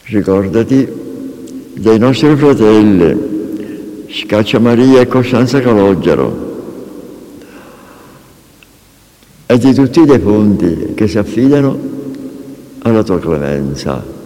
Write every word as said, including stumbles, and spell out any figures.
Ricordati dei nostri fratelli Scaccia Maria e Costanza Calogero e di tutti i defunti che si affidano alla tua clemenza.